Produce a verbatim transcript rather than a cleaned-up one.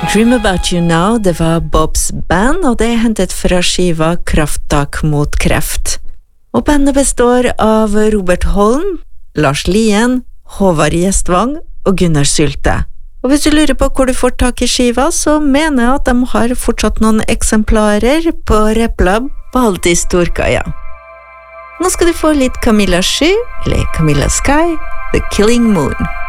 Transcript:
Dream About You Now, det var Bobs band, og det er hentet fra skiva Krafttak mot kreft. Og bandet består av Robert Holm, Lars Lien, Håvard Gjestvang og Gunnar Sylte. Og hvis du lurer på hvor du får tak i skiva, så mener jeg at de har fortsatt noen eksemplarer på Replab på Halvt i Storkaia. Nå skal du få litt Camilla Sky, eller Camilla Sky, The Killing Moon.